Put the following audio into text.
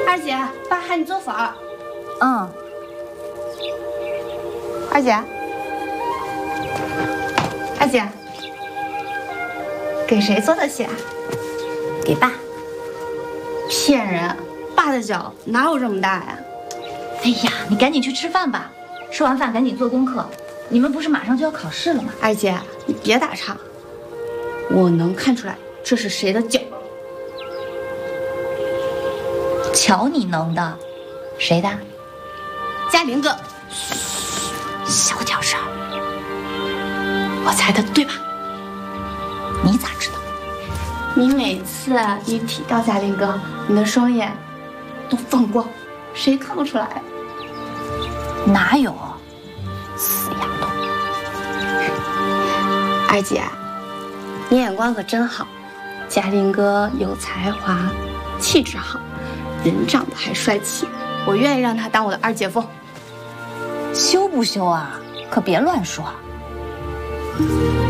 二姐，爸喊你做饭。 嗯。 二姐，二姐，给谁做的鞋？ 给爸。 骗人！爸的脚哪有这么大呀？ 哎呀，你赶紧去吃饭吧，吃完饭赶紧做功课。你们不是马上就要考试了吗？ 二姐，你别打岔，我能看出来这是谁的脚。 瞧你能的，谁的？ 嘉林哥。 小点声。 我猜的对吧？ 你咋知道？ 你每次一提到嘉林哥，你的双眼都放光，谁看不出来？ 哪有？死丫头！ 二姐，你眼光可真好。嘉林哥有才华，气质好，人长得还帅气，我愿意让他当我的二姐夫。 羞不羞啊？可别乱说。